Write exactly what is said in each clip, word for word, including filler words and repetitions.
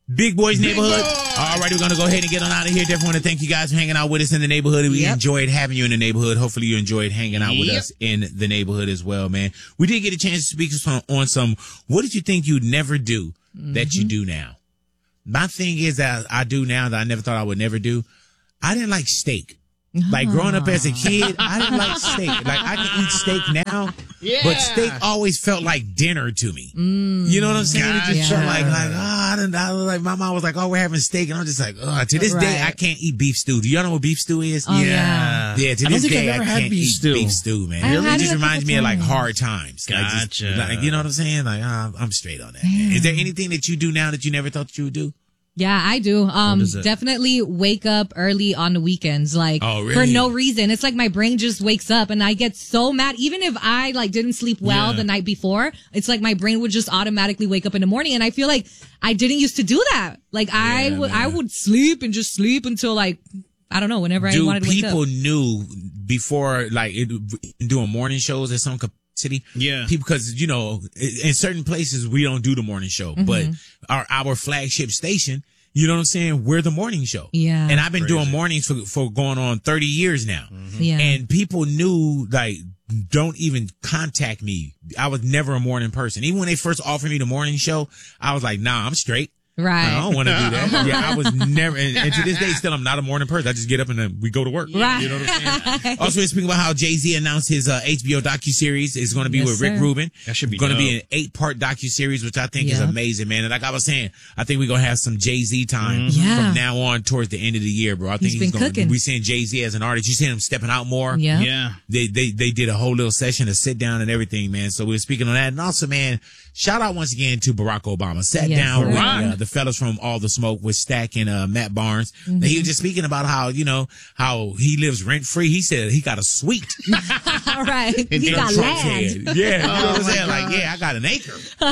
Big Boys Neighborhood. All right, we're going to go ahead and get on out of here. Definitely want to thank you guys for hanging out with us in the neighborhood. We yep. enjoyed having you in the neighborhood. Hopefully you enjoyed hanging out with yep. us in the neighborhood as well, man. We did get a chance to speak on, on some, what did you think you'd never do mm-hmm. that you do now? My thing is that I do now that I never thought I would never do. I didn't like steak. Like growing up as a kid, I didn't like steak. Like I can eat steak now, yeah. but steak always felt like dinner to me. Mm, you know what I'm saying? Gotcha. It just felt like, like, oh, I didn't, I was like, my mom was like, oh, we're having steak. And I'm just like, oh, to this right. day, I can't eat beef stew. Do y'all know what beef stew is? Oh, yeah. Yeah, to I this day, I can't beef eat stew. beef stew, man. I Really? It just it reminds me of like hard times. Gotcha. Like, just, like, you know what I'm saying? Like, oh, I'm straight on that. Man. Is there anything that you do now that you never thought that you would do? Yeah, I do. Um, definitely wake up early on the weekends, like oh, really? for no reason. It's like my brain just wakes up and I get so mad. Even if I like didn't sleep well yeah. the night before, it's like my brain would just automatically wake up in the morning. And I feel like I didn't used to do that. Like yeah, I would, I would sleep and just sleep until like, I don't know, whenever Dude, I wanted to wake up. People knew before, like it, doing morning shows at some city. Yeah. People, because, you know, in certain places, we don't do the morning show, mm-hmm. but our, our flagship station, you know what I'm saying? We're the morning show. Yeah. And I've been Crazy. doing mornings for, for going on thirty years now. Mm-hmm. Yeah. And people knew, like, don't even contact me. I was never a morning person. Even when they first offered me the morning show, I was like, nah, I'm straight. Right. I don't want to do that. Yeah, I was never, and, and to this day, still, I'm not a morning person. I just get up and then we go to work. Right. You know what I'm saying? Also, we're speaking about how Jay-Z announced his uh, H B O docuseries is going to be yes, with Rick sir. Rubin. That should be going to dope. be an eight-part docuseries, which I think yeah. is amazing, man. And like I was saying, I think we're going to have some Jay-Z time mm-hmm. yeah. from now on towards the end of the year, bro. I think he's, he's been going cooking. We're seeing Jay-Z as an artist. You seen him stepping out more. Yeah. Yeah. They, they, they did a whole little session to sit down and everything, man. So we were speaking on that. And also, man, shout out once again to Barack Obama. Sat yes, down sir. with uh, the fellas from All the Smoke with Stack and uh, Matt Barnes. Mm-hmm. And he was just speaking about how, you know, how he lives rent free. He said he got a suite. All right. He And got Trump land. said, yeah. You know what I'm saying? Like, yeah, I got an acre.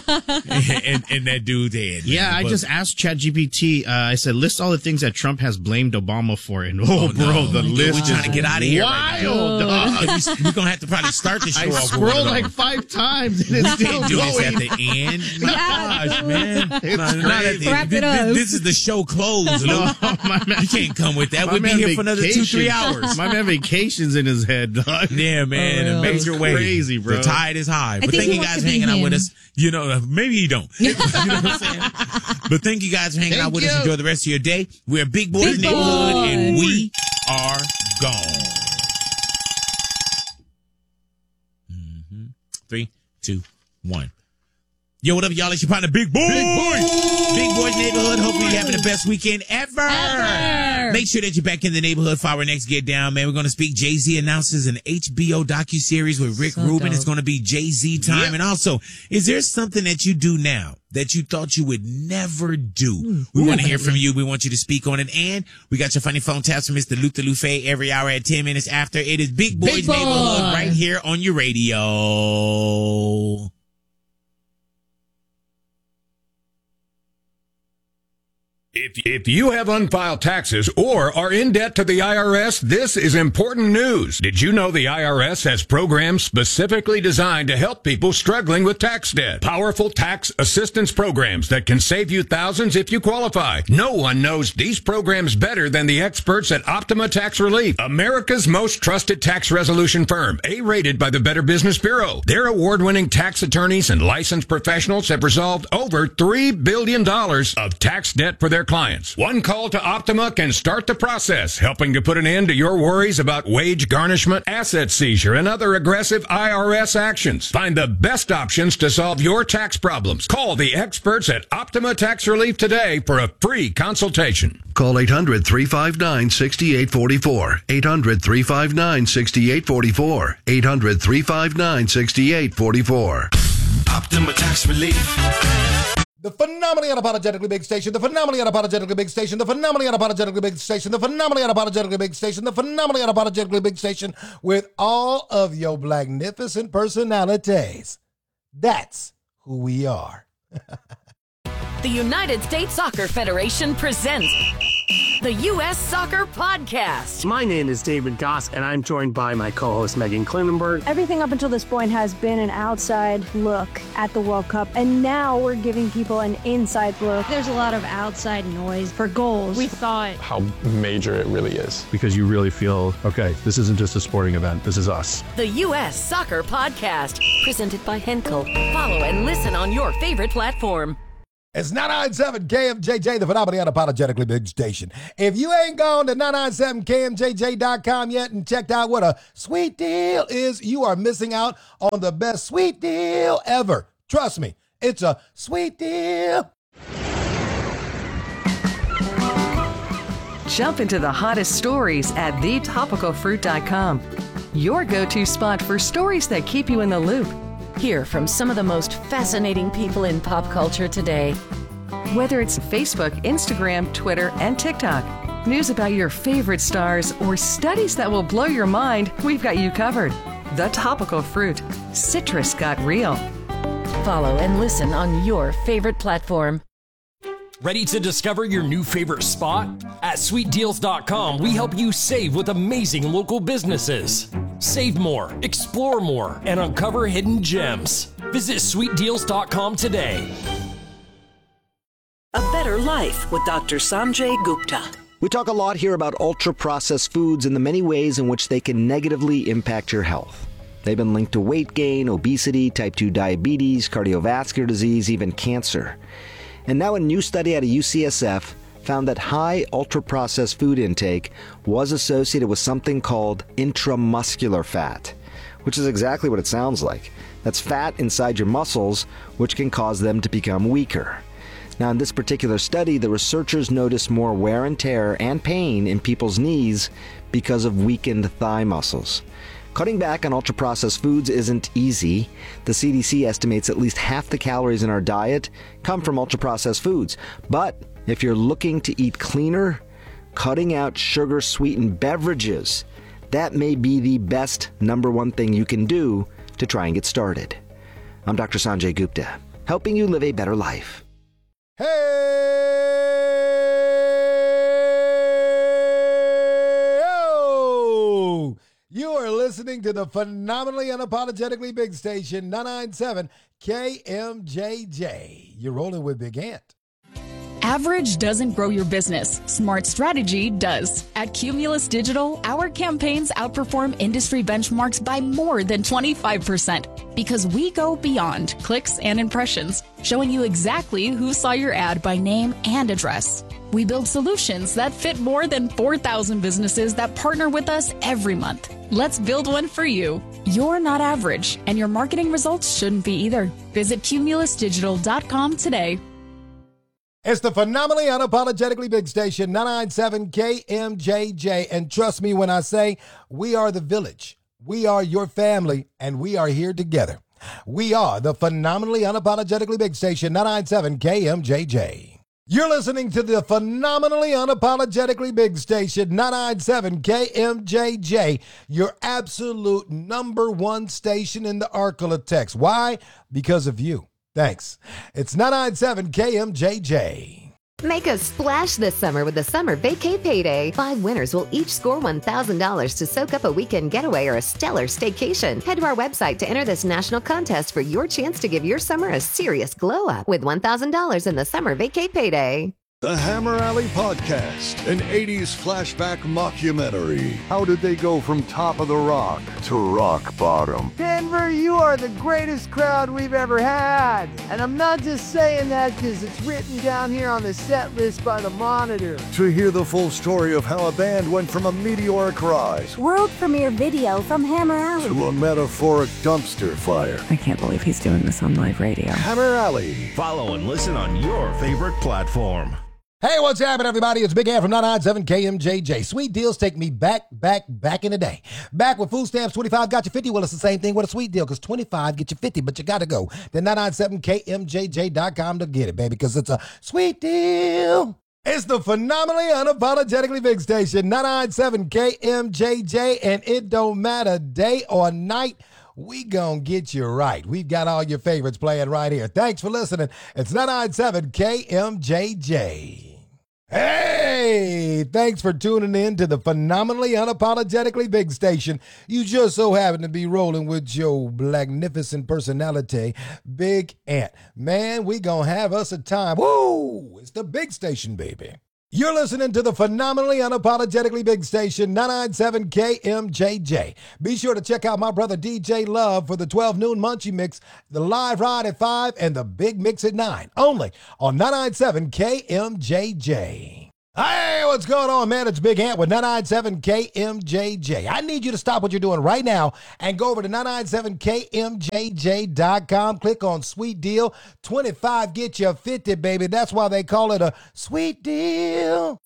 and, and that dude's head. Yeah, man. I But- just asked ChatGPT, uh, I said, list all the things that Trump has blamed Obama for. And oh, Oh, bro, no. the list We're is trying to get out of here. wild. Right now. Uh, we're going to have to probably start the show I off with scrolled one like of five times and it's We still can't do this going. at the end. Yeah. Gosh, man. It's No, not at the- Wrap it this, up. this, this is the show closed, Lou. Oh, my man. You can't come with that. My We'll be man here for another two, vacation. three hours. My man vacations in his head, dog. Yeah, man. Oh, A major that's wave. crazy, bro. The tide is high. But think thank he you wants guys to for be hanging out with him. us. You know, maybe you don't. You know what I'm saying? But thank you guys for hanging Thank out with you. us. Enjoy the rest of your day. We're Big Boys Big Neighborhood, Boys. and we are gone. Mm-hmm. Three, two, one. Yo, what up, y'all? It's your partner, Big Boy. Big Boy. Big Boys Neighborhood. Hopefully you're having the best weekend ever. Ever. Make sure that you're back in the neighborhood for our next Get Down, man. We're going to speak. Jay-Z announces an H B O docuseries with Rick So Rubin. dope. It's going to be Jay-Z time. Yep. And also, is there something that you do now that you thought you would never do? We want to hear from you. We want you to speak on it. And we got your funny phone taps from Mister Luther Lufe every hour at ten minutes after. It is Big Boys Big Boy. Neighborhood right here on your radio. If, if you have unfiled taxes or are in debt to the I R S, this is important news. Did you know the I R S has programs specifically designed to help people struggling with tax debt? Powerful tax assistance programs that can save you thousands if you qualify. No one knows these programs better than the experts at Optima Tax Relief, America's most trusted tax resolution firm, A-rated by the Better Business Bureau. Their award-winning tax attorneys and licensed professionals have resolved over three billion dollars of tax debt for their clients. One call to Optima can start the process, helping to put an end to your worries about wage garnishment, asset seizure, and other aggressive I R S actions. Find the best options to solve your tax problems. Call the experts at Optima Tax Relief today for a free consultation. Call eight hundred, three five nine, six eight four four. eight hundred, three five nine, six eight four four. eight hundred, three five nine, six eight four four. Optima Tax Relief. The phenomenally unapologetically big station, the phenomenally unapologetically big station, the phenomenally unapologetically big station, the phenomenally unapologetically big station, the phenomenally unapologetically big station with all of your magnificent personalities. That's who we are. The United States Soccer Federation presents the U S Soccer Podcast. My name is David Goss, and I'm joined by my co-host Megan Klinenberg. Everything up until this point has been an outside look at the World Cup, and now we're giving people an inside look. There's a lot of outside noise for goals. We thought how major it really is, because you really feel, okay, this isn't just a sporting event, this is us. The U S Soccer Podcast, presented by Henkel. Follow and listen on your favorite platform. It's nine ninety-seven K M J J, the phenomenally unapologetically big station. If you ain't gone to nine ninety-seven K M J J dot com yet and checked out what a sweet deal is, you are missing out on the best sweet deal ever. Trust me, it's a sweet deal. Jump into the hottest stories at the topical fruit dot com. Your go-to spot for stories that keep you in the loop. Hear from some of the most fascinating people in pop culture today. Whether it's Facebook, Instagram, Twitter, and TikTok, news about your favorite stars, or studies that will blow your mind, we've got you covered. The Topical Fruit. Citrus got real. Follow and listen on your favorite platform. Ready to discover your new favorite spot? At sweet deals dot com, we help you save with amazing local businesses. Save more, explore more, and uncover hidden gems. Visit sweet deals dot com today. A Better Life with Doctor Sanjay Gupta. We talk a lot here about ultra-processed foods and the many ways in which they can negatively impact your health. They've been linked to weight gain, obesity, type two diabetes, cardiovascular disease, even cancer. And now a new study out of U C S F found that high ultra-processed food intake was associated with something called intramuscular fat, which is exactly what it sounds like. That's fat inside your muscles, which can cause them to become weaker. Now, in this particular study, the researchers noticed more wear and tear and pain in people's knees because of weakened thigh muscles. Cutting back on ultra-processed foods isn't easy. The C D C estimates at least half the calories in our diet come from ultra-processed foods. But if you're looking to eat cleaner, cutting out sugar-sweetened beverages, that may be the best number one thing you can do to try and get started. I'm Doctor Sanjay Gupta, helping you live a better life. Hey! Oh! You are listening to the phenomenally unapologetically big station, nine ninety-seven K M J J. You're rolling with Big Ant. Average doesn't grow your business. Smart strategy does. At Cumulus Digital, our campaigns outperform industry benchmarks by more than twenty-five percent because we go beyond clicks and impressions, showing you exactly who saw your ad by name and address. We build solutions that fit more than four thousand businesses that partner with us every month. Let's build one for you. You're not average, and your marketing results shouldn't be either. Visit cumulus digital dot com today. It's the phenomenally unapologetically big station, nine ninety-seven K M J J. And trust me when I say we are the village. We are your family, and we are here together. We are the phenomenally unapologetically big station, nine ninety-seven K M J J. You're listening to the phenomenally unapologetically big station, nine ninety-seven K M J J, your absolute number one station in the Arklatex. Why? Because of you. Thanks. It's nine ninety-seven K M J J. Make a splash this summer with the Summer Vacay Payday. Five winners will each score one thousand dollars to soak up a weekend getaway or a stellar staycation. Head to our website to enter this national contest for your chance to give your summer a serious glow up with one thousand dollars in the Summer Vacay Payday. The Hammer Alley Podcast, an eighties flashback mockumentary. How did they go from top of the rock to rock bottom? Denver, you are the greatest crowd we've ever had. And I'm not just saying that because it's written down here on the set list by the Monitor. To hear the full story of how a band went from a meteoric rise, World premiere video from Hammer Alley, to a metaphoric dumpster fire. I can't believe he's doing this on live radio. Hammer Alley. Follow and listen on your favorite platform. Hey, what's happening, everybody? It's Big Ant from nine ninety-seven K M J J. Sweet deals take me back, back, back in the day. Back with food stamps, twenty-five got you fifty. Well, it's the same thing with a sweet deal, because twenty-five get you fifty, but you got to go to nine ninety-seven K M J J dot com to get it, baby, because it's a sweet deal. It's the phenomenally unapologetically big station, nine ninety-seven K M J J, and it don't matter day or night. We gonna get you right. We've got all your favorites playing right here. Thanks for listening. It's nine ninety-seven K M J J. Hey, Hey, thanks for tuning in to the phenomenally unapologetically big station. You just so happen to be rolling with your magnificent personality, Big Ant. Man, we gonna have us a time. Woo! It's the big station, baby. You're listening to the phenomenally unapologetically big station, nine ninety-seven K M J J. Be sure to check out my brother D J Love for the twelve noon Munchie Mix, the live ride at five, and the big mix at nine. Only on nine ninety-seven K M J J. Hey, what's going on, man? It's Big Ant with nine ninety-seven K M J J. I need you to stop what you're doing right now and go over to nine ninety-seven K M J J dot com. Click on Sweet Deal. twenty-five get you fifty, baby. That's why they call it a sweet deal.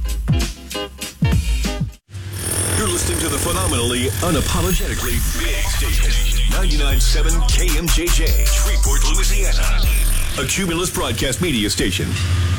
You're listening to the phenomenally unapologetically big station. ninety-nine point seven K M J J, Shreveport, Louisiana. A Cumulus Broadcast Media Station.